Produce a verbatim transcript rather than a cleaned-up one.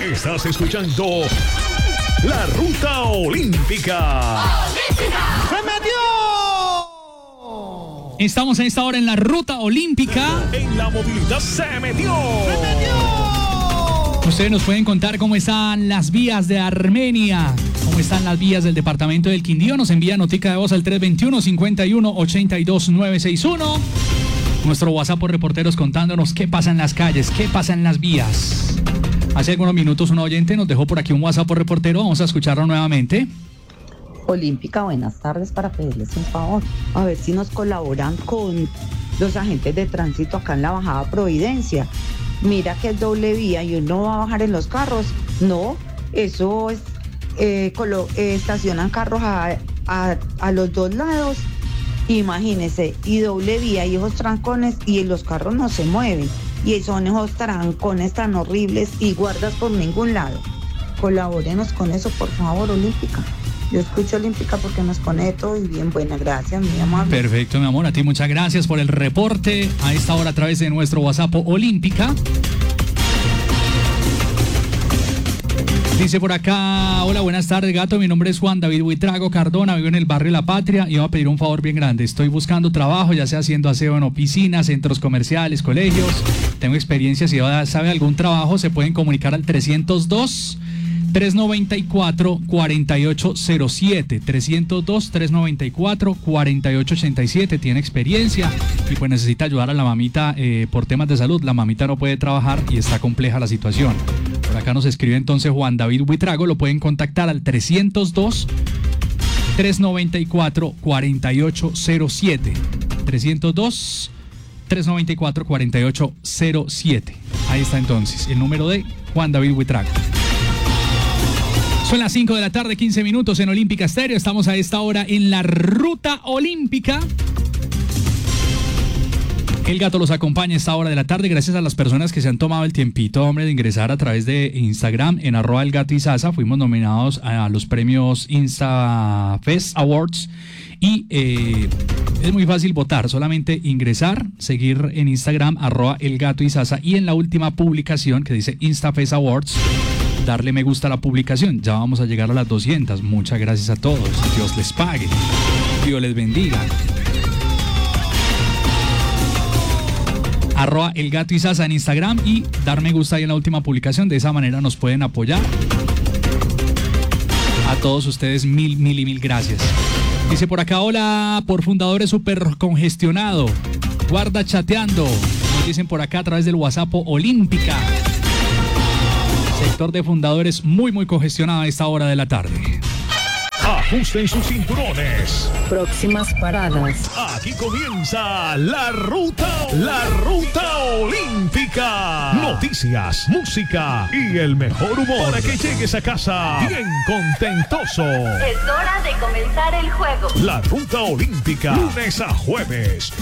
Estás escuchando La Ruta Olímpica. ¡Olímpica! ¡Se metió! Estamos en esta hora en la Ruta Olímpica. En la movilidad se metió. ¡Se metió! Ustedes nos pueden contar cómo están las vías de Armenia, cómo están las vías del departamento del Quindío. Nos envía notica de voz al tres veintiuno, cincuenta y uno, ochenta y dos, novecientos sesenta y uno. Nuestro WhatsApp por reporteros contándonos qué pasa en las calles, qué pasa en las vías. Hace algunos minutos un oyente nos dejó por aquí un WhatsApp por reportero. Vamos a escucharlo nuevamente. Olímpica, buenas tardes, para pedirles un favor. A ver si nos colaboran con los agentes de tránsito acá en la Bajada Providencia. Mira que es doble vía y uno va a bajar en los carros. No, eso es, eh, colo- eh, estacionan carros a, a, a los dos lados. Imagínense, y doble vía y esos trancones y los carros no se mueven. Y son esos trancones tan horribles y guardas por ningún lado. Colabórenos con eso, por favor, Olímpica. Yo escucho Olímpica porque nos pone todo y bien buena. Gracias, mi amor. Perfecto, mi amor. A ti muchas gracias por el reporte a esta hora a través de nuestro WhatsApp Olímpica. Dice por acá, hola, buenas tardes, gato. Mi nombre es Juan David Buitrago Cardona, vivo en el barrio La Patria y voy a pedir un favor bien grande. Estoy buscando trabajo, ya sea haciendo aseo en oficinas, centros comerciales, colegios. Tengo experiencia, si sabe algún trabajo, se pueden comunicar al trescientos dos, trescientos noventa y cuatro, cuarenta y ocho cero siete. trescientos dos, trescientos noventa y cuatro, cuarenta y ocho ochenta y siete. Tiene experiencia y pues necesita ayudar a la mamita eh, por temas de salud. La mamita no puede trabajar y está compleja la situación. Por acá nos escribe entonces Juan David Buitrago. Lo pueden contactar al trescientos dos, trescientos noventa y cuatro, cuarenta y ocho cero siete. trescientos dos, trescientos noventa y cuatro, cuarenta y ocho cero siete. Ahí está entonces el número de Juan David Buitrago. Son las cinco de la tarde, quince minutos en Olímpica Estéreo. Estamos a esta hora en la Ruta Olímpica. El gato los acompaña a esta hora de la tarde. Gracias a las personas que se han tomado el tiempito, hombre, de ingresar a través de Instagram en arroba el gato y Sasa. Fuimos nominados a los premios InstaFest Awards. Y eh, es muy fácil votar. Solamente ingresar, seguir en Instagram arroba el gato y Sasa. Y en la última publicación que dice InstaFest Awards, darle me gusta a la publicación. Ya vamos a llegar a las doscientas. Muchas gracias a todos. Dios les pague. Dios les bendiga. Arroba el gato y Sasa en Instagram y dar me gusta ahí en la última publicación. De esa manera nos pueden apoyar. A todos ustedes mil, mil y mil gracias. Dice por acá, hola, por fundadores súper congestionado. Guarda chateando. Nos dicen por acá a través del WhatsApp Olímpica. Sector de fundadores muy, muy congestionado a esta hora de la tarde. Ajusten sus cinturones. Próximas paradas. Aquí comienza la ruta, la ruta olímpica. Noticias, música y el mejor humor para que llegues a casa bien contentoso. Es hora de comenzar el juego. La ruta olímpica, lunes a jueves,